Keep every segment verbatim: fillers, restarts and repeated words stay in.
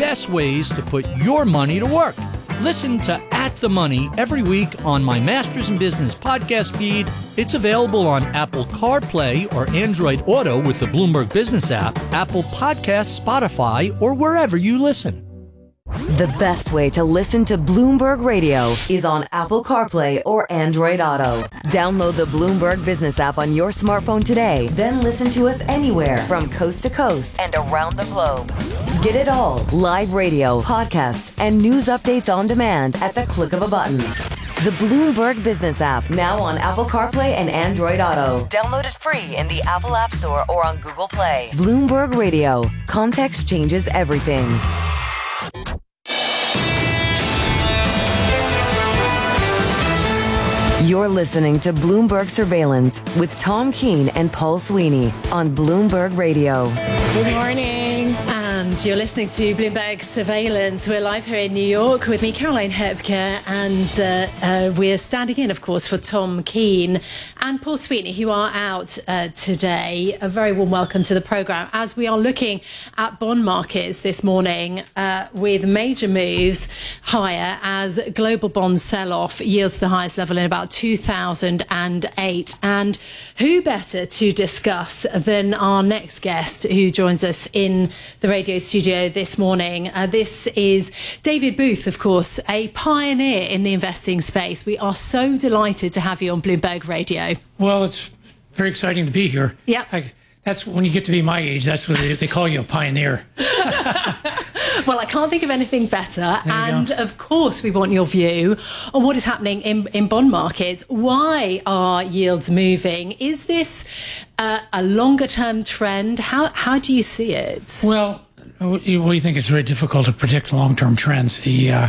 best ways to put your money to work. Listen to At the Money every week on my Masters in Business podcast feed. It's available on Apple CarPlay or Android Auto with the Bloomberg Business app, Apple Podcasts, Spotify, or wherever you listen. The best way to listen to Bloomberg Radio is on Apple CarPlay or Android Auto. Download the Bloomberg Business app on your smartphone today, then listen to us anywhere from coast to coast and around the globe. Get it all, live radio, podcasts, and news updates on demand at the click of a button. The Bloomberg Business app, now on Apple CarPlay and Android Auto. Download it free in the Apple App Store or on Google Play. Bloomberg Radio. Context changes everything. You're listening to Bloomberg Surveillance with Tom Keene and Paul Sweeney on Bloomberg Radio. Good morning. And you're listening to Bloomberg Surveillance. We're live here in New York with me, Caroline Hepker, and uh, uh, we're standing in, of course, for Tom Keene and Paul Sweeney, who are out uh, today. A very warm welcome to the programme as we are looking at bond markets this morning uh, with major moves higher as global bond sell-off yields to the highest level in about two thousand eight. And who better to discuss than our next guest who joins us in the radio studio this morning. Uh, this is David Booth, of course, a pioneer in the investing space. We are so delighted to have you on Bloomberg Radio. Well, it's very exciting to be here. Yeah. That's when you get to be my age, that's what they, they call you, a pioneer. Well, I can't think of anything better. And go. Of course, we want your view on what is happening in, in bond markets. Why are yields moving? Is this uh, a longer term trend? How, how do you see it? Well, we think it's very difficult to predict long term trends. The uh,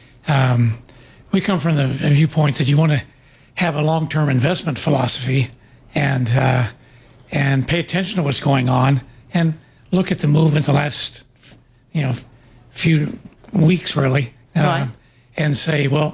um, we come from the viewpoint that you want to have a long term investment philosophy and uh, and pay attention to what's going on and look at the movement the last, you know, few weeks really, uh, right. and say, well,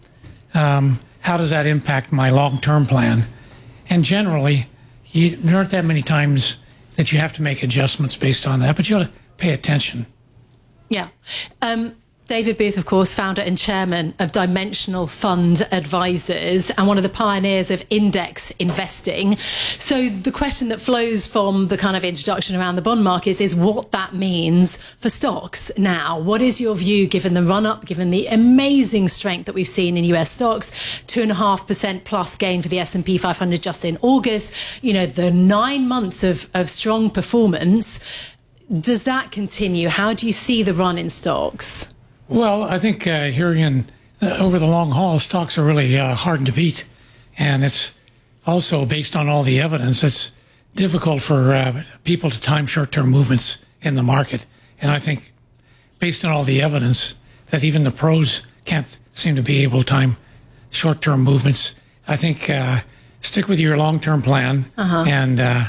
um, how does that impact my long-term plan? And generally, you, there aren't that many times that you have to make adjustments based on that, but you ought to pay attention. Yeah. Um, David Booth, of course, founder and chairman of Dimensional Fund Advisors and one of the pioneers of index investing. So the question that flows from the kind of introduction around the bond markets is what that means for stocks now. What is your view, given the run-up, given the amazing strength that we've seen in U S stocks, two and a half percent plus gain for the S and P five hundred just in August, you know, the nine months of, of strong performance. Does that continue? How do you see the run in stocks? Well, I think uh, here in uh, over the long haul, stocks are really uh, hard to beat, and it's also based on all the evidence. It's difficult for uh, people to time short-term movements in the market, and I think based on all the evidence that even the pros can't seem to be able to time short-term movements. I think uh, stick with your long-term plan uh-huh. and uh,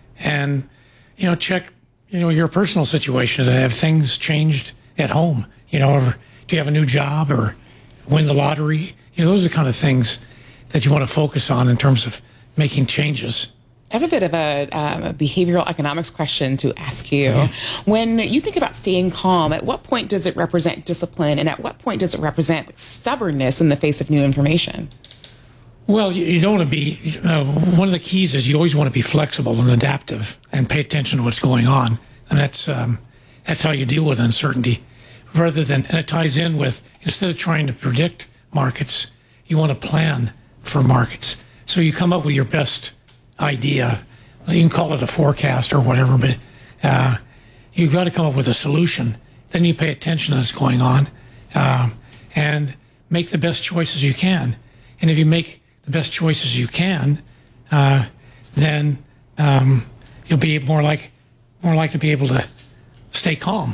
and you know check you know your personal situation. Have things changed at home? You know, or do you have a new job or win the lottery? You know, those are the kind of things that you want to focus on in terms of making changes. I have a bit of a, um, a behavioral economics question to ask you. Mm-hmm. When you think about staying calm, at what point does it represent discipline, and at what point does it represent like, stubbornness in the face of new information? Well, you, you don't want to be, uh, one of the keys is you always want to be flexible and adaptive and pay attention to what's going on. And that's, um, that's how you deal with uncertainty. Rather than, and it ties in with, instead of trying to predict markets, you want to plan for markets. So you come up with your best idea. You can call it a forecast or whatever, but uh, you've got to come up with a solution. Then you pay attention to what's going on um, and make the best choices you can. And if you make the best choices you can, uh, then um, you'll be more like more likely to be able to stay calm.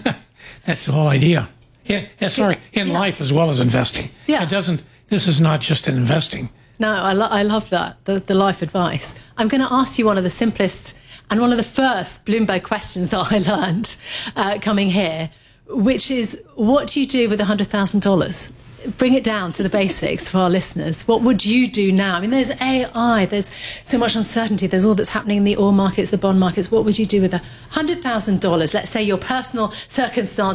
That's the whole idea. Yeah, yeah sorry, in yeah. life as well as investing. Yeah. It doesn't, this is not just in investing. No, I, lo- I love that, the, the life advice. I'm going to ask you one of the simplest and one of the first Bloomberg questions that I learned uh, coming here, which is, what do you do with one hundred thousand dollars? Bring it down to the basics for our listeners. What would you do now? I mean, there's A I, there's so much uncertainty, there's all that's happening in the oil markets, the bond markets. What would you do with one hundred thousand dollars? Let's say your personal circumstance